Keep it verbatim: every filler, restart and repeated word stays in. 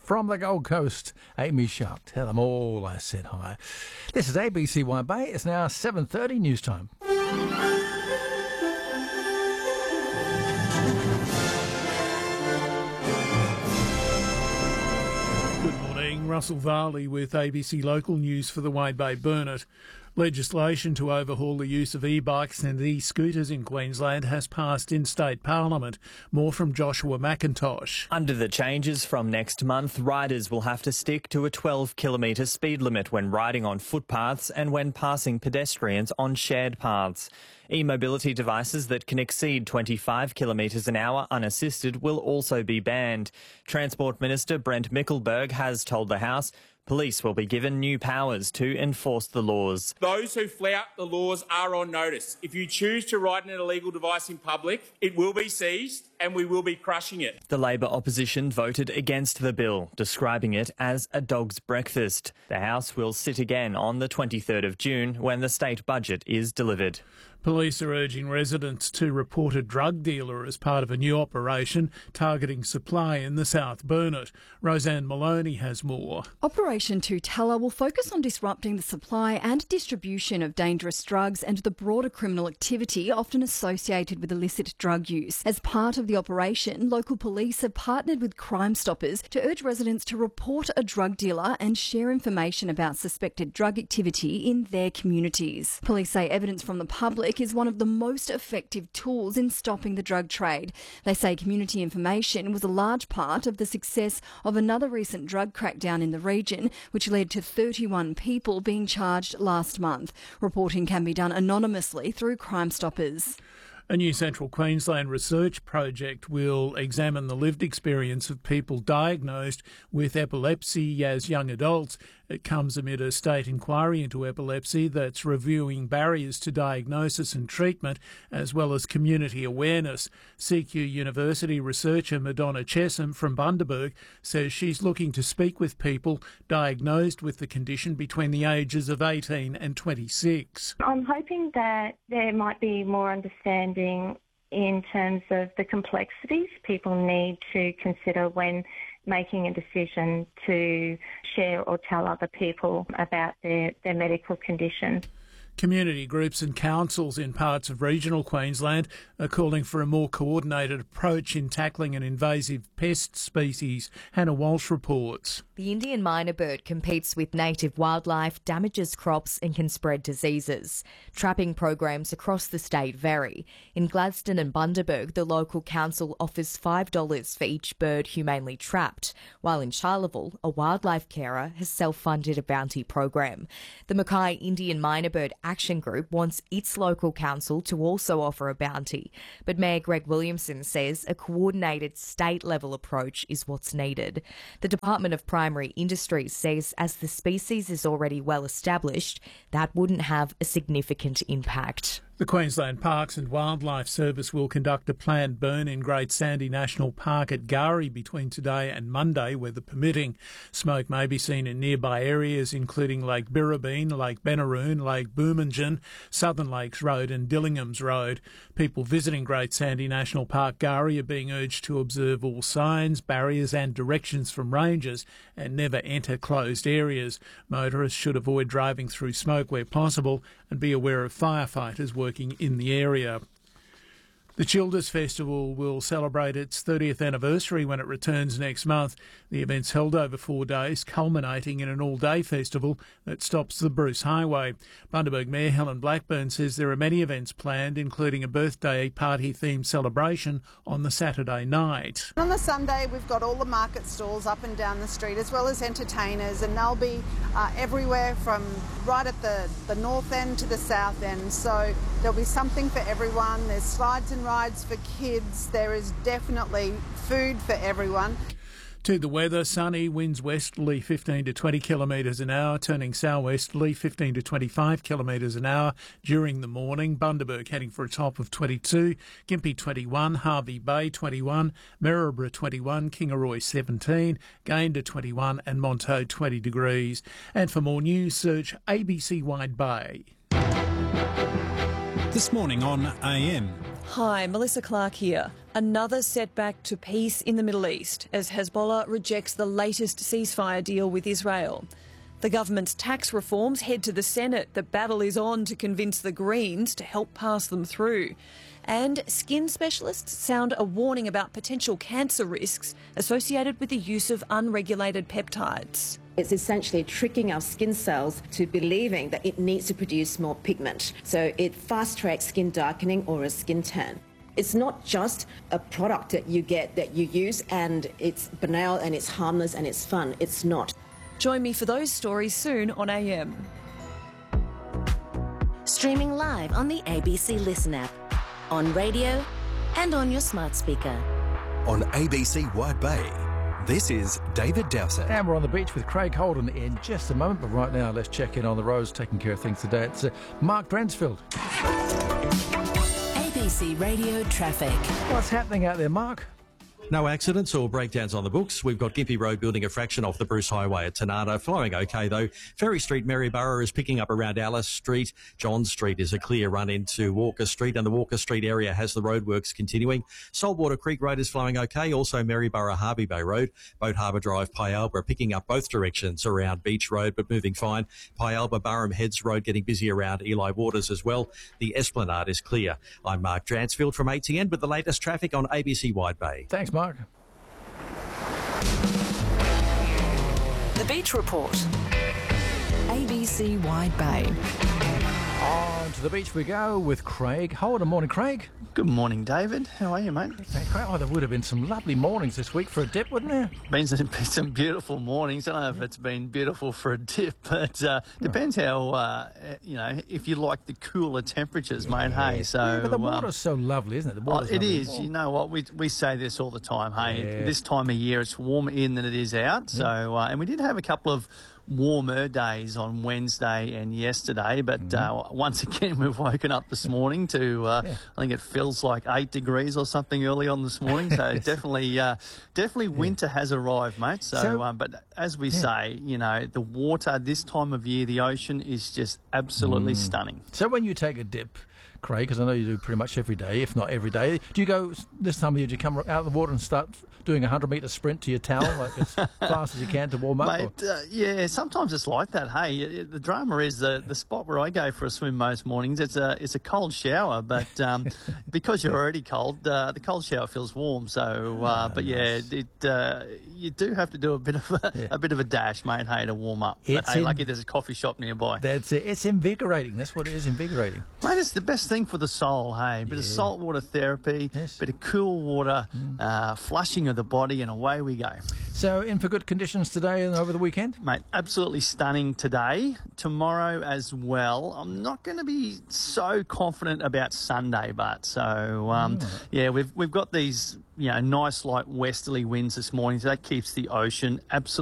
from the Gold Coast, Amy Sharp. Tell them all I said hi. This is A B C Wide Bay. It's now seven thirty news time. Russell Varley with A B C Local News for the Wide Bay Burnett. Legislation to overhaul the use of e-bikes and e-scooters in Queensland has passed in state parliament. More from Joshua McIntosh. Under the changes from next month, riders will have to stick to a twelve kilometre speed limit when riding on footpaths and when passing pedestrians on shared paths. E-mobility devices that can exceed twenty-five kilometres an hour unassisted will also be banned. Transport Minister Brent Mickelberg has told the House police will be given new powers to enforce the laws. Those who flout the laws are on notice. If you choose to ride an illegal device in public, it will be seized and we will be crushing it. The Labor opposition voted against the bill, describing it as a dog's breakfast. The House will sit again on the twenty-third of June when the state budget is delivered. Police are urging residents to report a drug dealer as part of a new operation targeting supply in the South Burnett. Roseanne Maloney has more. Operation Tutela will focus on disrupting the supply and distribution of dangerous drugs and the broader criminal activity often associated with illicit drug use. As part of the operation, local police have partnered with Crime Stoppers to urge residents to report a drug dealer and share information about suspected drug activity in their communities. Police say evidence from the public is one of the most effective tools in stopping the drug trade. They say community information was a large part of the success of another recent drug crackdown in the region, which led to thirty-one people being charged last month. Reporting can be done anonymously through Crime Stoppers. A new Central Queensland research project will examine the lived experience of people diagnosed with epilepsy as young adults. It comes amid a state inquiry into epilepsy that's reviewing barriers to diagnosis and treatment, as well as community awareness. C Q University researcher Madonna Chesham from Bundaberg says she's looking to speak with people diagnosed with the condition between the ages of eighteen and twenty-six. I'm hoping that there might be more understanding in terms of the complexities people need to consider when making a decision to share or tell other people about their, their medical condition. Community groups and councils in parts of regional Queensland are calling for a more coordinated approach in tackling an invasive pest species. Hannah Walsh reports. The Indian myna bird competes with native wildlife, damages crops and can spread diseases. Trapping programs across the state vary. In Gladstone and Bundaberg, the local council offers five dollars for each bird humanely trapped, while in Charleville, a wildlife carer has self-funded a bounty program. The Mackay Indian myna bird Action Group wants its local council to also offer a bounty, but Mayor Greg Williamson says a coordinated state-level approach is what's needed. The Department of Primary Industries says as the species is already well established, that wouldn't have a significant impact. The Queensland Parks and Wildlife Service will conduct a planned burn in Great Sandy National Park at Gari between today and Monday, weather permitting. Smoke may be seen in nearby areas including Lake Birrabeen, Lake Benaroon, Lake Boomingen, Southern Lakes Road and Dillingham's Road. People visiting Great Sandy National Park Gari are being urged to observe all signs, barriers and directions from rangers and never enter closed areas. Motorists should avoid driving through smoke where possible and be aware of firefighters working in the area. The Childers Festival will celebrate its thirtieth anniversary when it returns next month. The event's held over four days, culminating in an all-day festival that stops the Bruce Highway. Bundaberg Mayor Helen Blackburn says there are many events planned, including a birthday party-themed celebration on the Saturday night. On the Sunday, we've got all the market stalls up and down the street, as well as entertainers, and they'll be uh, everywhere from right at the, the north end to the south end. So there'll be something for everyone. There's slides and rides for kids. There is definitely food for everyone. To the weather, sunny, winds westerly fifteen to twenty kilometres an hour, turning southwesterly fifteen to twenty-five kilometres an hour during the morning. Bundaberg heading for a top of twenty-two, Gympie twenty-one, Harvey Bay twenty-one, Maryborough twenty-one, Kingaroy seventeen, Gayndah twenty-one and Monto twenty degrees. And for more news, search A B C Wide Bay. This morning on A M. Hi, Melissa Clark here. Another setback to peace in the Middle East as Hezbollah rejects the latest ceasefire deal with Israel. The government's tax reforms head to the Senate. The battle is on to convince the Greens to help pass them through. And skin specialists sound a warning about potential cancer risks associated with the use of unregulated peptides. It's essentially tricking our skin cells to believing that it needs to produce more pigment. So it fast-tracks skin darkening or a skin tan. It's not just a product that you get that you use and it's banal and it's harmless and it's fun. It's not. Join me for those stories soon on A M. Streaming live on the A B C Listen app, on radio and on your smart speaker. On A B C Wide Bay, this is David Dowsett. And we're on the beach with Craig Holden in just a moment, but right now let's check in on the roads, taking care of things today. It's uh, Mark Dransfield. A B C Radio Traffic. What's happening out there, Mark? No accidents or breakdowns on the books. We've got Gympie Road building a fraction off the Bruce Highway at Tanada. Flowing okay, though. Ferry Street, Maryborough is picking up around Alice Street. John Street is a clear run into Walker Street, and the Walker Street area has the roadworks continuing. Saltwater Creek Road is flowing okay. Also, Maryborough Harvey Bay Road, Boat Harbour Drive, Pyalba picking up both directions around Beach Road, but moving fine. Pyalba Burham Heads Road getting busy around Eli Waters as well. The Esplanade is clear. I'm Mark Dransfield from A T N with the latest traffic on A B C Wide Bay. Thanks, Mark. The Beach Report. A B C Wide Bay. On to the beach we go with Craig Holden. Morning, Craig. Good morning, David. How are you, mate? Thanks, Craig. Oh, there would have been some lovely mornings this week for a dip, wouldn't there? Been some, some beautiful mornings. I don't know if it's been beautiful for a dip, but uh, depends how, uh, you know, if you like the cooler temperatures, mate, yeah. hey. So, yeah, but the water's um, so lovely, isn't it? The water's oh, it lovely. is. You know what? We we say this all the time, hey. Yeah. This time of year, it's warmer in than it is out. So, uh, and we did have a couple of warmer days on Wednesday and yesterday, but mm-hmm. uh, once again we've woken up this morning to uh, yeah. I think it feels like eight degrees or something early on this morning, so definitely uh, definitely yeah. winter has arrived, mate. So, so um, but as we yeah. say, you know, the water this time of year, the ocean is just absolutely mm. stunning. So when you take a dip, Craig, because I know you do pretty much every day, if not every day, do you go this time of year, do you come out of the water and start doing a hundred metre sprint to your towel like as fast as you can to warm up? Mate, uh, yeah, sometimes it's like that. Hey, the drama is the the spot where I go for a swim most mornings, it's a it's a cold shower, but um, because you're already cold, uh, the cold shower feels warm. So, uh, oh, but yeah, nice. it uh, you do have to do a bit of a, yeah. a bit of a dash, mate. Hey, to warm up. But, hey, in, lucky there's a coffee shop nearby. That's it. It's invigorating. That's what it is. Invigorating, mate. It's the best thing for the soul. Hey, a bit yeah. of saltwater therapy, yes. bit of cool water, mm. uh, flushing of the body, and away we go. So in for good conditions today and over the weekend? Mate, absolutely stunning today. Tomorrow as well. I'm not going to be so confident about Sunday, but so, um, mm. yeah, we've we've got these, you know, nice light westerly winds this morning, so that keeps the ocean absolutely